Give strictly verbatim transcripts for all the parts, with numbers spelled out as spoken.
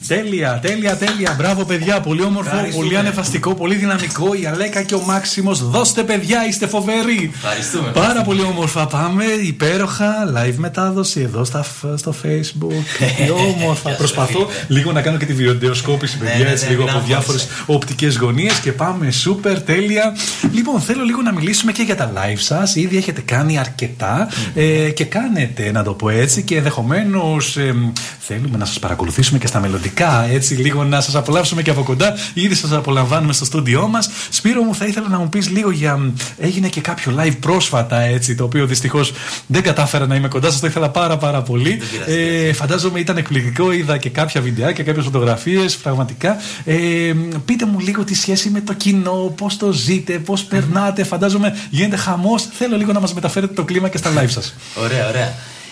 Τέλεια, τέλεια, τέλεια. Μπράβο, παιδιά. Πολύ όμορφο, πολύ ανεβαστικό, πολύ δυναμικό. Η Αλέκα και ο Μάξιμος. Δώστε, παιδιά, είστε φοβεροί. Ευχαριστούμε. Πάρα πολύ όμορφα. Πάμε υπέροχα. Live μετάδοση εδώ στα, στο Facebook. Τι όμορφα. Προσπαθώ λίγο να κάνω και τη βιντεοσκόπηση, παιδιά, έτσι λίγο από διάφορες οπτικές γωνίες. Και πάμε σούπερ, τέλεια. Λοιπόν, θέλω λίγο να μιλήσουμε και για τα live σας. Ήδη έχετε κάνει αρκετά ε, και κάνετε, να το πω έτσι, και ενδεχομένως ε, θέλουμε να σας παρακολουθήσουμε και στα μελλοντικά. Έτσι, λίγο να σας απολαύσουμε και από κοντά. Ήδη σας απολαμβάνουμε στο στούντιό μας. Σπύρο μου, θα ήθελα να μου πεις λίγο για. Έγινε και κάποιο live πρόσφατα, έτσι, το οποίο δυστυχώς δεν κατάφερα να είμαι κοντά σας. Το ήθελα πάρα πάρα πολύ. Ε, φαντάζομαι ήταν εκπληκτικό. Είδα και κάποια βιντεάκια, κάποιες φωτογραφίες. Πραγματικά. Ε, πείτε μου λίγο τη σχέση με το κοινό, πώς το ζείτε, πώς περνάτε. Φαντάζομαι γίνεται χαμός. Θέλω λίγο να μας μεταφέρετε το κλίμα και στα live σας. Ωραία, ωραία.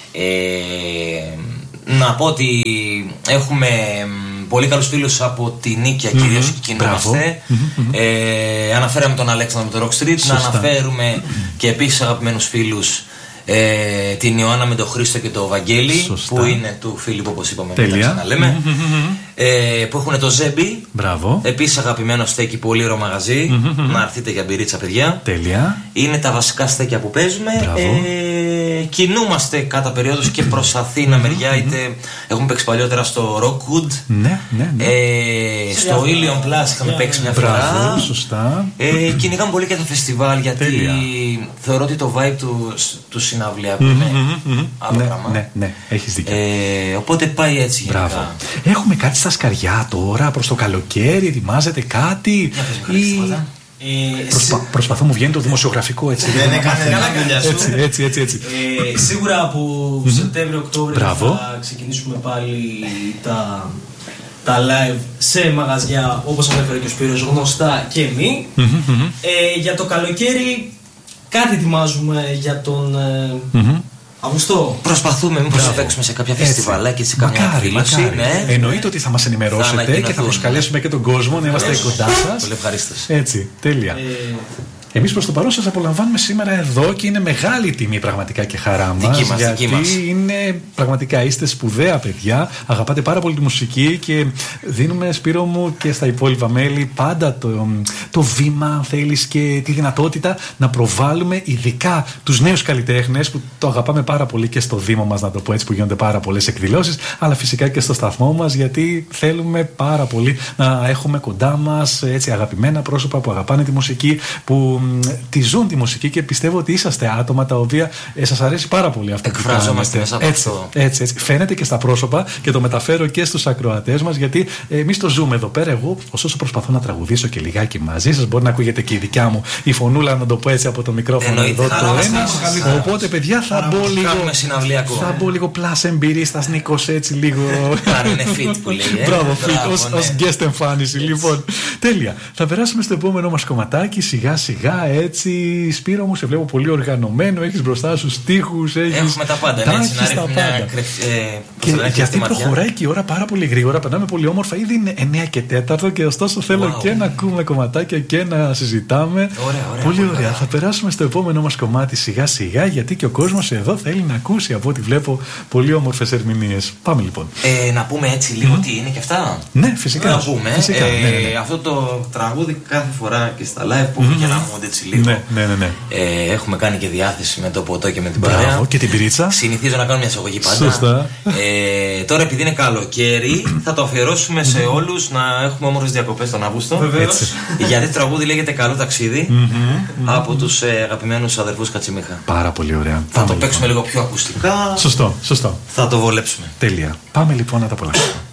Ε, να πω ότι έχουμε πολύ καλούς φίλους από τη Νίκαια, mm-hmm. κυρίως και κινούμαστε. Mm-hmm. Ε, αναφέραμε τον Αλέξανδρο με το Rock Street. Σωστά. Να αναφέρουμε mm-hmm. και επίσης αγαπημένους φίλους, ε, την Ιωάννα με τον Χρήστο και τον Βαγγέλη. Σωστά. Που είναι του Φίλιππου, όπως είπαμε. Τέλεια. Να λέμε. Mm-hmm. Ε, που έχουν το Ζέμπι. Μπράβο. Επίσης αγαπημένο στέκι, πολύ ωραίο μαγαζί. Mm-hmm. Να έρθετε για μπυρίτσα, παιδιά. Τέλεια. Είναι τα βασικά στέκια που παίζουμε. Ε, κινούμαστε κατά περίοδους και προς Αθήνα μεριά, είτε έχουμε παίξει παλιότερα στο Rockwood. Ναι, ναι, ναι. Ε, στο Ilion Plus είχαμε παίξει μια φορά. Μπράβο, σωστά. Ε, κυνηγάμε πολύ και τα φεστιβάλ, γιατί τέλεια. Θεωρώ ότι το vibe του, του συναυλιακού είναι mm-hmm. άλλο ναι, πράγμα. Ναι, ναι, έχεις δίκιο. Ε, οπότε πάει έτσι γενικά. Μπράβο. Έχουμε κάτι στα σκαριά τώρα προς το καλοκαίρι, ετοιμάζετε κάτι? Ή... Ε, Προσπα... σι... Προσπαθώ, μου βγαίνει το δημοσιογραφικό, έτσι. Δεν έκανε καλά δουλειά σου. Έτσι, έτσι, έτσι, έτσι. Ε, σίγουρα από mm-hmm. Σεπτέμβριο-Οκτώβριο θα ξεκινήσουμε πάλι τα, τα live σε μαγαζιά, όπως ανέφερε και ο Σπύρος, γνωστά και μη. Mm-hmm. Ε, για το καλοκαίρι κάτι ετοιμάζουμε για τον mm-hmm. Αυγουστό. Προσπαθούμε μήπως να παίξουμε σε κάποια φεστιβάλα και σε κάποια εκδήλωση. Ναι. Εννοείται ότι θα μας ενημερώσετε και θα προσκαλέσουμε και τον κόσμο να είμαστε κοντά σας. Πολύ ευχαρίστως. Έτσι, τέλεια. Ε... Εμείς προς το παρόν σας απολαμβάνουμε σήμερα εδώ και είναι μεγάλη τιμή πραγματικά και χαρά μας. Δική μας, γιατί δική μας. Είναι πραγματικά, είστε σπουδαία παιδιά, αγαπάτε πάρα πολύ τη μουσική και δίνουμε, Σπύρο μου, και στα υπόλοιπα μέλη πάντα το, το βήμα, αν θέλεις, και τη δυνατότητα να προβάλλουμε ειδικά τους νέους καλλιτέχνες που το αγαπάμε πάρα πολύ και στο Δήμο μας, να το πω έτσι, που γίνονται πάρα πολλές εκδηλώσεις, αλλά φυσικά και στο σταθμό μας, γιατί θέλουμε πάρα πολύ να έχουμε κοντά μας έτσι αγαπημένα πρόσωπα που αγαπάνε τη μουσική, που τη ζουν τη μουσική και πιστεύω ότι είσαστε άτομα τα οποία ε, σας αρέσει πάρα πολύ αυτό που κάνετε. Μέσα από έτσι, αυτό. Έτσι, έτσι. Φαίνεται και στα πρόσωπα και το μεταφέρω και στους ακροατές μας, γιατί ε, εμείς το ζούμε εδώ πέρα. Εγώ, ωστόσο, προσπαθώ να τραγουδήσω και λιγάκι μαζί σας. Μπορεί να ακούγεται και η δικιά μου η φωνούλα, να το πω έτσι, από το μικρόφωνο εδώ το ένα. Οπότε, παιδιά, θα μπω λίγο. Θα μπω λίγο πλάσε εμπειρίστας Νίκος, έτσι λίγο. Είναι fit που λέει. Μπράβο, fit, ως guest εμφάνιση. Λοιπόν, τέλεια. Θα περάσουμε στο επόμενο μας κομματάκι σιγά σιγά. Έτσι, Σπύρο μου, σε βλέπω πολύ οργανωμένο. Έχεις μπροστά σου στίχους. Έχουμε τα πάντα. Τα έτσι, να έχεις τα πάντα. Κρεφ, ε, και γιατί προχωράει και η ώρα πάρα πολύ γρήγορα. Περνάμε πολύ όμορφα. Ήδη είναι εννιά και τέταρτο και ωστόσο θέλω wow. και να ακούμε κομματάκια και να συζητάμε. Ωραία, ωραία, πολύ ωραία. ωραία. Θα περάσουμε στο επόμενο μας κομμάτι σιγά σιγά, γιατί και ο κόσμος εδώ θέλει να ακούσει, από ό,τι βλέπω, πολύ όμορφες ερμηνείες. Πάμε λοιπόν. Ε, να πούμε έτσι λίγο mm. τι είναι και αυτά. Ναι, φυσικά. Να πούμε. Φυσικά, ε, ναι, ναι, ναι. Αυτό το τραγούδι κάθε φορά και στα live που mm-hmm. για να μου έτσι λίγο. Ναι, ναι, ναι, ναι. Ε, έχουμε κάνει και διάθεση με το ποτό και με την παρέα. Μπράβο, και την πυρίτσα. Συνηθίζω να κάνω μια εισαγωγή πάντα. Σωστά. Ε, τώρα, επειδή είναι καλοκαίρι, θα το αφιερώσουμε σε όλους να έχουμε όμορφες διακοπές τον Αύγουστο. Βεβαίως. Γιατί το τραγούδι λέγεται Καλό Ταξίδι mm-hmm. από τους ε, αγαπημένους αδερφούς Κατσιμίχα. Πάρα πολύ ωραία. Θα Πάμε το παίξουμε λοιπόν λίγο πιο ακουστικά. Σωστό, σωστό. Θα το βολέψουμε. Τέλεια. Πάμε λοιπόν να τα απολαύσουμε.